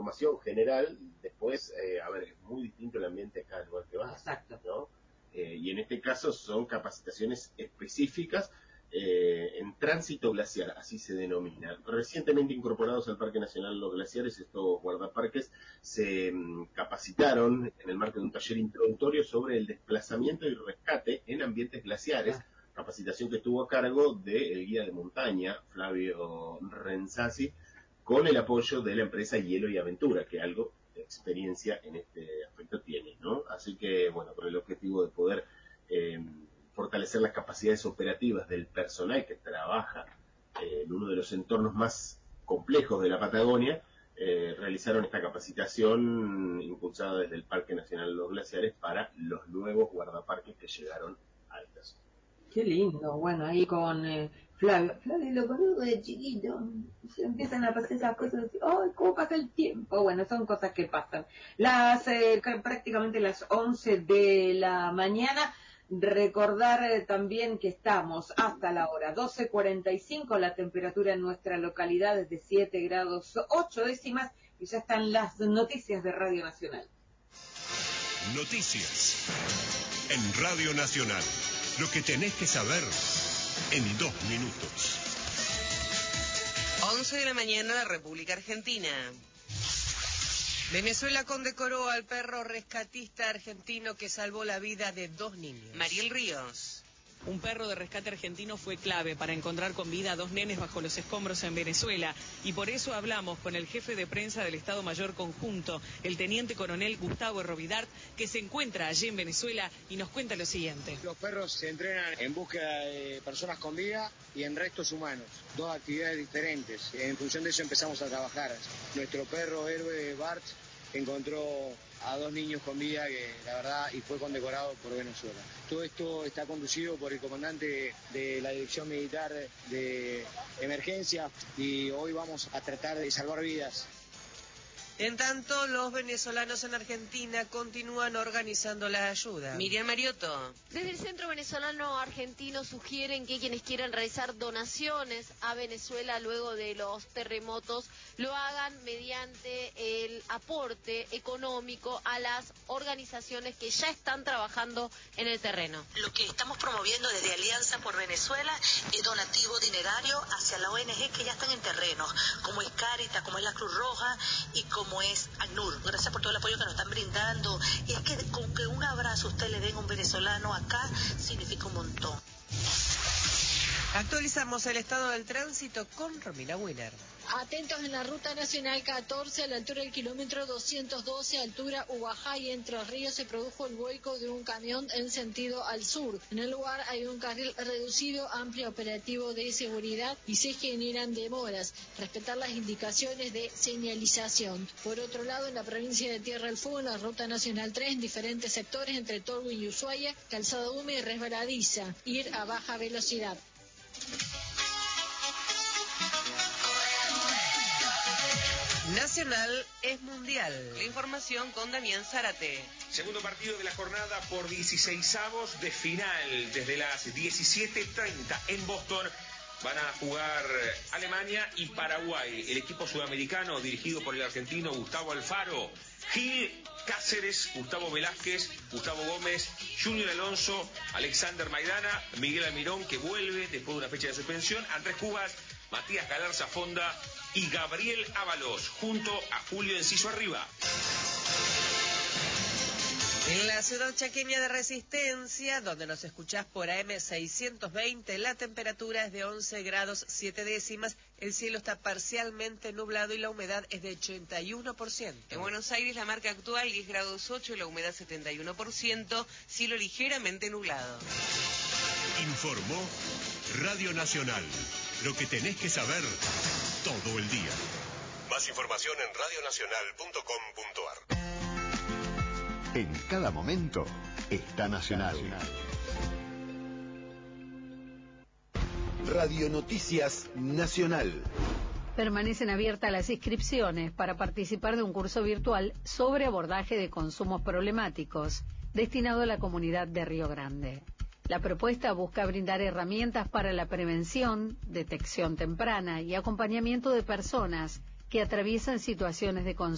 información general, después, a ver, es muy distinto el ambiente acá al lugar que vas. Exacto. ¿No? Y en este caso son capacitaciones específicas en tránsito glaciar, así se denomina. Recientemente incorporados al Parque Nacional Los Glaciares, estos guardaparques se capacitaron en el marco de un taller introductorio sobre el desplazamiento y rescate en ambientes glaciares, capacitación que estuvo a cargo del guía de montaña, Flavio Renzassi, con el apoyo de la empresa Hielo y Aventura, que algo de experiencia en este aspecto tiene, ¿no? Así que, bueno, con el objetivo de poder fortalecer las capacidades operativas del personal que trabaja en uno de los entornos más complejos de la Patagonia, realizaron esta capacitación impulsada desde el Parque Nacional Los Glaciares para los nuevos guardaparques que llegaron a esta zona. Qué lindo, bueno, ahí con Flavio lo conozco de chiquito, se empiezan a pasar esas cosas, ¡ay, cómo pasa el tiempo! Bueno, son cosas que pasan. Prácticamente las 11 de la mañana, recordar también que estamos hasta la hora 12:45, la temperatura en nuestra localidad es de 7 grados 8 décimas, y ya están las noticias de Radio Nacional. Noticias en Radio Nacional. Lo que tenés que saber en 2 minutos. 11 de la mañana, la República Argentina. Venezuela condecoró al perro rescatista argentino que salvó la vida de 2 niños. Mariel Ríos. Un perro de rescate argentino fue clave para encontrar con vida a 2 nenes bajo los escombros en Venezuela, y por eso hablamos con el jefe de prensa del Estado Mayor Conjunto, el teniente coronel Gustavo Robidart, que se encuentra allí en Venezuela y nos cuenta lo siguiente. Los perros se entrenan en búsqueda de personas con vida y en restos humanos, 2 actividades diferentes. En función de eso empezamos a trabajar. Nuestro perro héroe Bart encontró a 2 niños con vida, que la verdad, y fue condecorado por Venezuela. Todo esto está conducido por el comandante de la Dirección Militar de Emergencia, y hoy vamos a tratar de salvar vidas. En tanto, los venezolanos en Argentina continúan organizando la ayuda. Miriam Mariotto. Desde el Centro Venezolano Argentino sugieren que quienes quieran realizar donaciones a Venezuela luego de los terremotos lo hagan mediante el aporte económico a las organizaciones que ya están trabajando en el terreno. Lo que estamos promoviendo desde Alianza por Venezuela es donativo dinerario hacia la ONG que ya están en terreno, como es Cáritas, como es la Cruz Roja y como es ACNUR. Gracias por todo el apoyo que nos están brindando. Y es que con que un abrazo usted le den a un venezolano acá significa un montón. Actualizamos el estado del tránsito con Romina Wiener. Atentos en la ruta nacional 14, a la altura del kilómetro 212, altura Huajay, Entre Ríos, se produjo el vuelco de un camión en sentido al sur. En el lugar hay un carril reducido, amplio operativo de seguridad y se generan demoras. Respetar las indicaciones de señalización. Por otro lado, en la provincia de Tierra del Fuego, en la ruta nacional 3, en diferentes sectores entre Torgui y Ushuaia, calzada húmeda y resbaladiza, ir a baja velocidad. Nacional es mundial. La información con Damián Zárate. Segundo partido de la jornada por 16avos de final. Desde las 17:30 en Boston van a jugar Alemania y Paraguay. El equipo sudamericano dirigido por el argentino Gustavo Alfaro. Gil Cáceres, Gustavo Velázquez, Gustavo Gómez, Junior Alonso, Alexander Maidana, Miguel Almirón, que vuelve después de una fecha de suspensión, Andrés Cubas, Matías Galarza Fonda y Gabriel Ábalos, junto a Julio Enciso Arriba. En la ciudad chaqueña de Resistencia, donde nos escuchás por AM 620, la temperatura es de 11 grados 7 décimas, el cielo está parcialmente nublado y la humedad es de 81%. En Buenos Aires la marca actual 10 grados 8 y la humedad 71%, cielo ligeramente nublado. Informó Radio Nacional, lo que tenés que saber todo el día. Más información en radionacional.com.ar. En cada momento está Nacional. Radio Noticias Nacional. Permanecen abiertas las inscripciones para participar de un curso virtual sobre abordaje de consumos problemáticos, destinado a la comunidad de Río Grande. La propuesta busca brindar herramientas para la prevención, detección temprana y acompañamiento de personas que atraviesan situaciones de consumo